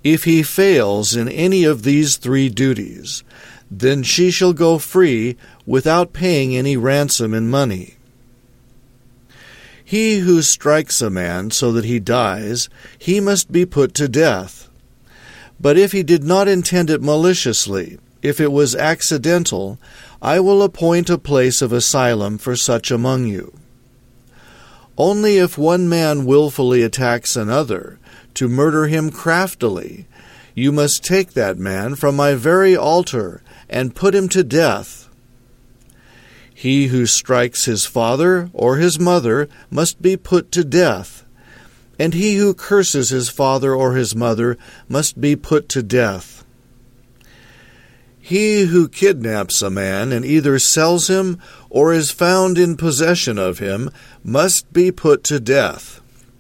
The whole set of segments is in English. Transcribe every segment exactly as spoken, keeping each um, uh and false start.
If he fails in any of these three duties, then she shall go free without paying any ransom in money. He who strikes a man so that he dies, he must be put to death. But if he did not intend it maliciously, if it was accidental, I will appoint a place of asylum for such among you. Only if one man willfully attacks another, to murder him craftily, you must take that man from my very altar and put him to death. He who strikes his father or his mother must be put to death, and he who curses his father or his mother must be put to death. He who kidnaps a man and either sells him or is found in possession of him must be put to death.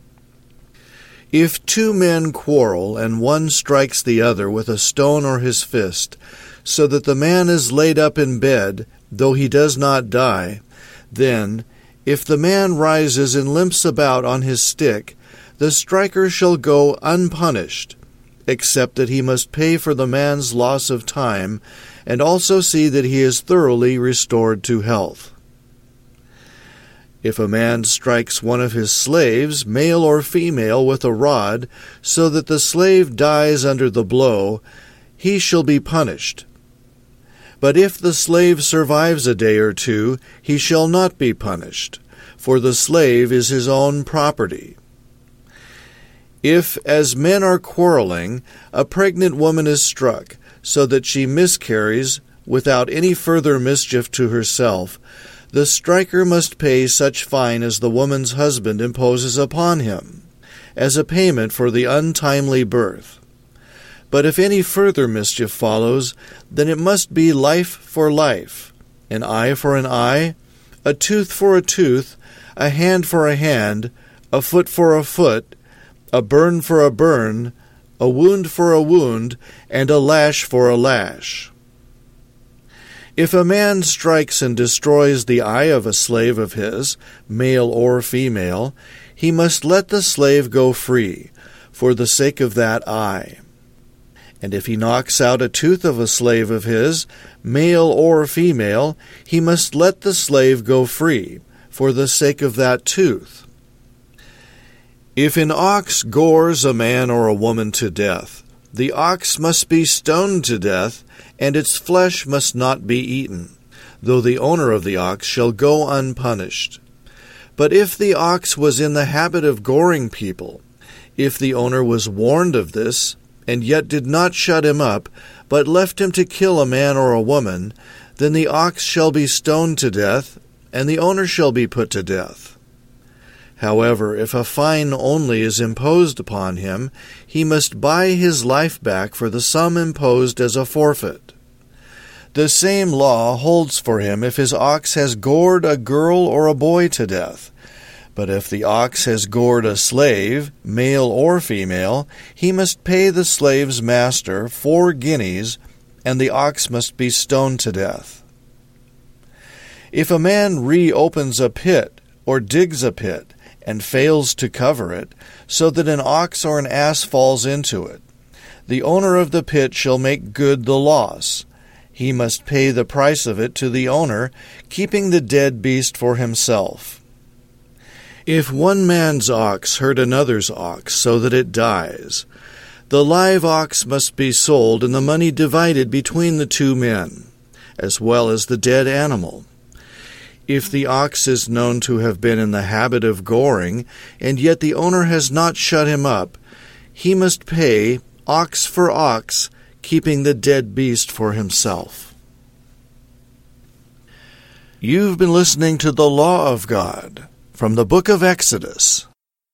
If two men quarrel and one strikes the other with a stone or his fist, so that the man is laid up in bed, though he does not die, then, if the man rises and limps about on his stick, the striker shall go unpunished, except that he must pay for the man's loss of time, and also see that he is thoroughly restored to health. If a man strikes one of his slaves, male or female, with a rod, so that the slave dies under the blow, he shall be punished. But if the slave survives a day or two, he shall not be punished, for the slave is his own property. If, as men are quarreling, a pregnant woman is struck, so that she miscarries without any further mischief to herself, the striker must pay such fine as the woman's husband imposes upon him, as a payment for the untimely birth. But if any further mischief follows, then it must be life for life, an eye for an eye, a tooth for a tooth, a hand for a hand, a foot for a foot, a burn for a burn, a wound for a wound, and a lash for a lash. If a man strikes and destroys the eye of a slave of his, male or female, he must let the slave go free, for the sake of that eye. And if he knocks out a tooth of a slave of his, male or female, he must let the slave go free, for the sake of that tooth. If an ox gores a man or a woman to death, the ox must be stoned to death, and its flesh must not be eaten, though the owner of the ox shall go unpunished. But if the ox was in the habit of goring people, if the owner was warned of this, and yet did not shut him up, but left him to kill a man or a woman, then the ox shall be stoned to death, and the owner shall be put to death. However, if a fine only is imposed upon him, he must buy his life back for the sum imposed as a forfeit. The same law holds for him if his ox has gored a girl or a boy to death. But if the ox has gored a slave, male or female, he must pay the slave's master four guineas, and the ox must be stoned to death. If a man reopens a pit or digs a pit, and fails to cover it, so that an ox or an ass falls into it, the owner of the pit shall make good the loss. He must pay the price of it to the owner, keeping the dead beast for himself. If one man's ox hurt another's ox so that it dies, the live ox must be sold and the money divided between the two men, as well as the dead animal. If the ox is known to have been in the habit of goring, and yet the owner has not shut him up, he must pay ox for ox, keeping the dead beast for himself. You've been listening to the Law of God from the book of Exodus.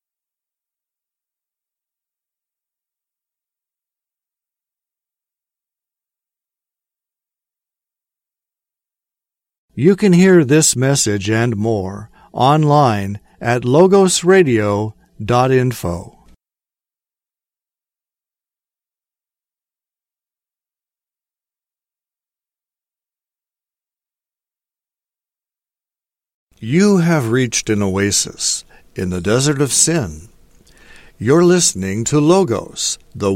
You can hear this message and more online at logos radio dot info. You have reached an oasis in the desert of sin. You're listening to Logos, the